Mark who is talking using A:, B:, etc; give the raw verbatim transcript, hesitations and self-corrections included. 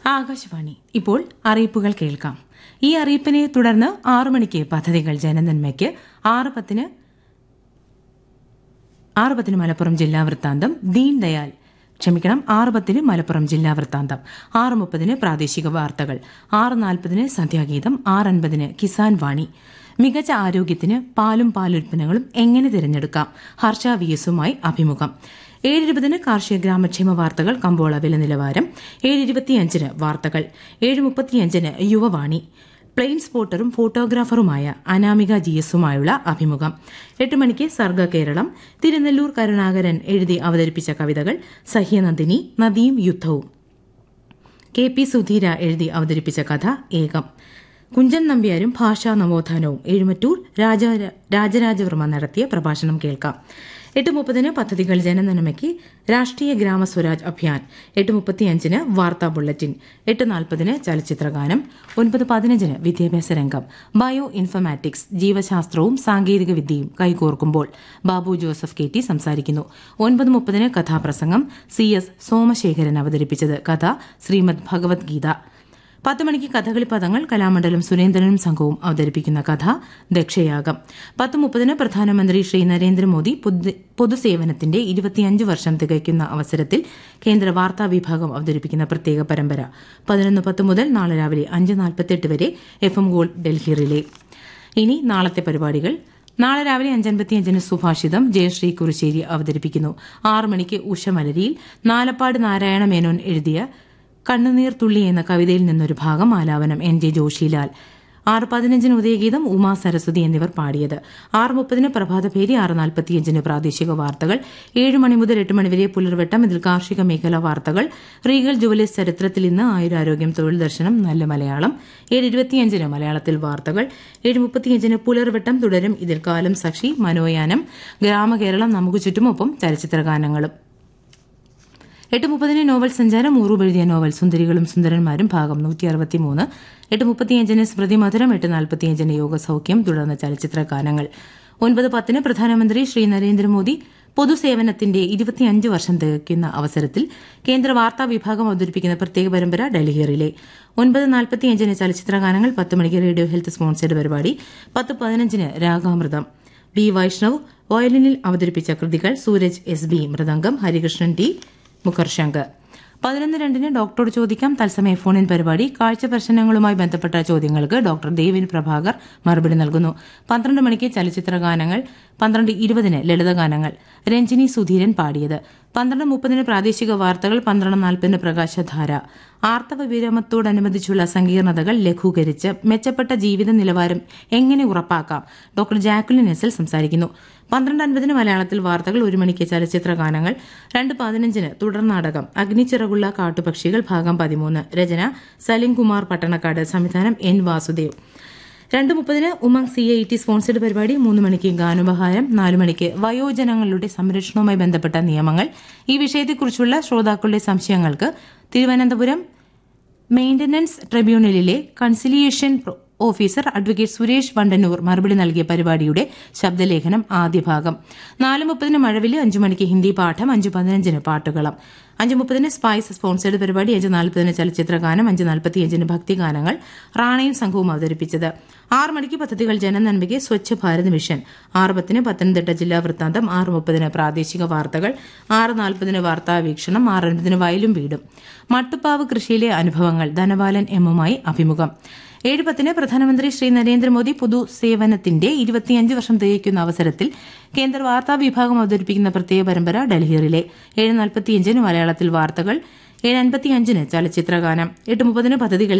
A: ആകാശവാണി. ഇപ്പോൾ അറിയിപ്പുകൾ കേൾക്കാം. ഈ അറിയിപ്പിനെ തുടർന്ന് ആറു മണിക്ക് പദ്ധതികൾ ജനനന്മയ്ക്ക്, ആറ് പത്തിന് ആറ് പത്തിന് മലപ്പുറം ജില്ലാ വൃത്താന്തം ദീൻ ദയാൽ ക്ഷമിക്കണം ആറ് പത്തിന് മലപ്പുറം ജില്ലാ വൃത്താന്തം, ആറ് മുപ്പതിന് പ്രാദേശിക വാർത്തകൾ, ആറ് നാൽപ്പതിന് സന്ധ്യാഗീതം, ആറ് അൻപതിന് കിസാൻ വാണി. മികച്ച ആരോഗ്യത്തിന് പാലും പാലുൽപ്പന്നങ്ങളും എങ്ങനെ തിരഞ്ഞെടുക്കാം, ഹർഷ വി എസുമായി അഭിമുഖം. ഏഴ് ഇരുപതിന് കാർഷിക ഗ്രാമക്ഷേമ വാർത്തകൾ, കമ്പോള വില നിലവാരം. ഏഴ് ഇരുപത്തിയഞ്ചിന് വാർത്തകൾ. ഏഴ് മുപ്പത്തിയഞ്ചിന് യുവവാണി. പ്ലെയിൻ സ്പോട്ടറും ഫോട്ടോഗ്രാഫറുമായ അനാമിക ജി എസുമായുള്ള അഭിമുഖം. എട്ട് മണിക്ക് സർഗ കേരളം. തിരുനെല്ലൂർ കരുണാകരൻ എഴുതി അവതരിപ്പിച്ച കവിതകൾ സഹ്യനന്ദിനി, നദിയും യുദ്ധവും. കെ പി സുധീര എഴുതി അവതരിപ്പിച്ച കഥ ഏകം. കുഞ്ചൻ നമ്പ്യാരും ഭാഷാ നവോത്ഥാനവും എഴുമറ്റൂർ രാജരാജവർമ്മ നടത്തിയ പ്രഭാഷണം കേൾക്കാം. എട്ട് മുപ്പതിന് പദ്ധതികൾ ജനനന്മയ്ക്ക്, രാഷ്ട്രീയ ഗ്രാമസ്വരാജ് അഭിയാൻ. എട്ട് മുപ്പത്തിയഞ്ചിന് വാർത്താ ബുള്ളറ്റിൻ. എട്ട് നാൽപ്പതിന് ചലച്ചിത്രഗാനം. ഒൻപത് പതിനഞ്ചിന് വിദ്യാഭ്യാസ രംഗം. ബയോ ഇൻഫർമാറ്റിക്സ്, ജീവശാസ്ത്രവും സാങ്കേതിക വിദ്യയും കൈകോർക്കുമ്പോൾ ബാബു ജോസഫ് കെ ടി സംസാരിക്കുന്നു. ഒൻപത് മുപ്പതിന് കഥാപ്രസംഗം. സി എസ് സോമശേഖരൻ അവതരിപ്പിച്ചത്. കഥ ശ്രീമദ് ഭഗവത്ഗീത. പത്ത് മണിക്ക് കഥകളി പദങ്ങൾ. കലാമണ്ഡലം സുരേന്ദ്രനും സംഘവും അവതരിപ്പിക്കുന്ന കഥ ദക്ഷയാഗം. പത്ത് മുപ്പതിന് പ്രധാനമന്ത്രി ശ്രീ നരേന്ദ്രമോദി പൊതുസേവനത്തിന്റെ ഇരുപത്തിയഞ്ച് വർഷം തികയ്ക്കുന്ന അവസരത്തിൽ കേന്ദ്ര വാർത്താ വിഭാഗം അവതരിപ്പിക്കുന്ന പ്രത്യേക പരമ്പര. പതിനൊന്ന് പത്ത് മുതൽ നാളെ രാവിലെ അഞ്ച് നാൽപ്പത്തെട്ട് വരെ F M gold Delhi relay. ഇനി നാളത്തെ പരിപാടികൾ. നാളെ രാവിലെ അഞ്ചൻപത്തിയഞ്ചിന് സുഭാഷിതം ജയശ്രീ കുറിശ്ശേരി അവതരിപ്പിക്കുന്നു. ആറ് മണിക്ക് ഉഷമലരിയിൽ നാലപ്പാട് നാരായണ മേനോൻ എഴുതിയ കണ്ണുനീർ തുള്ളി എന്ന കവിതയിൽ നിന്നൊരു ഭാഗം ആലാപനം എൻ ജെ ജോഷിലാൽ. ആറ് പതിനഞ്ചിന് ഉദയഗീതം ഉമാ സരസ്വതി എന്നിവർ പാടിയത്. ആറ് മുപ്പതിന് പ്രഭാതഭേരി. ആറ് നാൽപ്പത്തിയഞ്ചിന് പ്രാദേശിക വാർത്തകൾ. ഏഴ് മണി മുതൽ എട്ട് മണിവരെ പുലർവെട്ടം. ഇതിൽ കാർഷിക മേഖലാ വാർത്തകൾ, റീഗൽ ജുവലേഴ്സ് ചരിത്രത്തിൽ ഇന്ന്, ആയുരാരോഗ്യം, തൊഴിൽ ദർശനം, നല്ല മലയാളം. ഏഴ് ഇരുപത്തിയഞ്ചിന് മലയാളത്തിൽ വാർത്തകൾ. ഏഴ് മുപ്പത്തിയഞ്ചിന് പുലർവെട്ടം തുടരും. ഇതിൽ കാലം സാക്ഷി, മനോയാനം, ഗ്രാമകേരളം, നമുക്ക് ചുറ്റുമൊപ്പം ചലച്ചിത്രഗാനങ്ങളും. എട്ട് മുപ്പതിന് നോവൽ സഞ്ചാരം. ഉറൂബ് എഴുതിയ നോവൽ സുന്ദരികളും സുന്ദരന്മാരും ഭാഗം നൂറ്റി അറുപത്തിമൂന്ന്. എട്ട് മുപ്പത്തിയഞ്ചിന് സ്മൃതി മധുരം. എട്ട് നാൽപ്പത്തിയഞ്ചിന് യോഗസൌഖ്യം, തുടർന്ന് ചലച്ചിത്ര ഗാനങ്ങൾ. ഒൻപത് പത്തിന് പ്രധാനമന്ത്രി ശ്രീ നരേന്ദ്രമോദി പൊതുസേവനത്തിന്റെ ഇരുപത്തിയഞ്ച് വർഷം തികയ്ക്കുന്ന അവസരത്തിൽ കേന്ദ്ര വാർത്താ വിഭാഗം അവതരിപ്പിക്കുന്ന പ്രത്യേക പരമ്പര ഡൽഹി റിലേ. ഒൻപത് നാൽപ്പത്തിയഞ്ചിന് ചലച്ചിത്ര ഗാനങ്ങൾ. പത്ത് മണിക്ക് റേഡിയോ ഹെൽത്ത് സ്പോൺസേഡ് പരിപാടി. പത്ത് പതിനഞ്ചിന് രാഗാമൃതം. ബി വൈഷ്ണവ് വയലിനിൽ അവതരിപ്പിച്ച കൃതികൾ. Sooraj S B mridangam, Harikrishnan T Mukharshankar. പതിനൊന്ന് രണ്ടിന് ഡോക്ടറോട് ചോദിക്കാം തത്സമയ ഫോണിൻ പരിപാടി. കാഴ്ച പ്രശ്നങ്ങളുമായി ബന്ധപ്പെട്ട ചോദ്യങ്ങൾക്ക് ഡോക്ടർ ദേവിൻ പ്രഭാകർ മറുപടി നൽകുന്നു. പന്ത്രണ്ട് മണിക്ക് ചലച്ചിത്ര ഗാനങ്ങൾ. പന്ത്രണ്ട് ഇരുപതിന് ലളിതഗാനങ്ങൾ, രഞ്ജിനി സുധീരൻ പാടിയത്. പന്ത്രണ്ട് മുപ്പതിന് പ്രാദേശിക വാർത്തകൾ. പന്ത്രണ്ട് നാൽപ്പതിന് പ്രകാശധാര. ആർത്തവ വിരാമത്തോടനുബന്ധിച്ചുള്ള സങ്കീർണതകൾ ലഘൂകരിച്ച് മെച്ചപ്പെട്ട ജീവിത നിലവാരം എങ്ങനെ ഉറപ്പാക്കാം, ഡോക്ടർ ജാക്കുലിൻ എസ് എൽ സംസാരിക്കുന്നു. പന്ത്രണ്ട് അൻപതിന് മലയാളത്തിൽ വാർത്തകൾ. ഒരു മണിക്ക് ചലച്ചിത്ര ഗാനങ്ങൾ. രണ്ട് പതിനഞ്ചിന് തുടർ നാടകം അഗ്നിച്ചിറകുള്ള കാട്ടുപക്ഷികൾ ഭാഗം പതിമൂന്ന്. രചന സലിംകുമാർ പട്ടണക്കാട്, സംവിധാനം എൻ വാസുദേവ്. രണ്ട് മുപ്പതിന് Umang C I T sponsored പരിപാടി. മൂന്ന് മണിക്ക് ഗാനോപഹാരം. നാല് മണിക്ക് വയോജനങ്ങളുടെ സംരക്ഷണവുമായി ബന്ധപ്പെട്ട നിയമങ്ങൾ. ഈ വിഷയത്തെക്കുറിച്ചുള്ള ശ്രോതാക്കളുടെ സംശയങ്ങൾക്ക് Thiruvananthapuram maintenance ട്രിബ്യൂണലിലെ conciliation officer advocate Suresh Vandannur മറുപടി നൽകിയ പരിപാടിയുടെ ശബ്ദലേഖനം ആദ്യ ഭാഗം. നാല് മുപ്പതിന് മഴവില്. അഞ്ചു മണിക്ക് ഹിന്ദി പാഠം. അഞ്ച് പതിനഞ്ചിന് പാട്ടുകളം. അഞ്ച് മുപ്പതിന് സ്പൈസ് സ്പോൺസേഡ് പരിപാടി. അഞ്ച് നാൽപ്പതിന് ചലച്ചിത്ര ഗാനം. അഞ്ച് നാൽപ്പത്തിയഞ്ചിന് ഭക്തിഗാനങ്ങൾ, റാണയും സംഘവും അവതരിപ്പിച്ചത്. ആറ് മണിക്ക് പദ്ധതികൾ ജനനന്മയ്ക്ക്, സ്വച്ഛ് ഭാരത് മിഷൻ. ആറ് പത്തിന് പത്തനംതിട്ട ജില്ലാ വൃത്താന്തം. ആറ് മുപ്പതിന് പ്രാദേശിക വാർത്തകൾ. ആറ് നാൽപ്പതിന് വാർത്താ വീക്ഷണം. ആറ് അൻപതിന് വയലും വീടും. മട്ടുപ്പാവ് കൃഷിയിലെ അനുഭവങ്ങൾ, ധനപാലൻ എമ്മുമായി അഭിമുഖം. ഏഴ് പത്തിന് പ്രധാനമന്ത്രി ശ്രീ നരേന്ദ്രമോദി പൊതുസേവനത്തിന്റെ ഇരുപത്തിയഞ്ച് വർഷം തികയ്ക്കുന്ന അവസരത്തിൽ കേന്ദ്ര വാർത്താ വിഭാഗം അവതരിപ്പിക്കുന്ന പ്രത്യേക പരമ്പര ഡൽഹി റിലേ. ഏഴ് നാൽപ്പത്തിയഞ്ചിന് മലയാളത്തിൽ വാർത്തകൾ. ഏഴ് അൻപത്തിയഞ്ചിന് ചലച്ചിത്ര ഗാനം. എട്ട് മുപ്പതിന് പദ്ധതികൾ